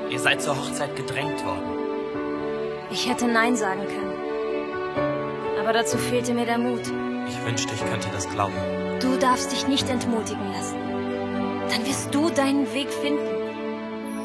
Ihr seid zur Hochzeit gedrängt worden. Ich hätte Nein sagen können. Aber dazu fehlte mir der Mut. Ich wünschte, ich könnte das glauben. Du darfst dich nicht entmutigen lassen. Dann wirst du deinen Weg finden.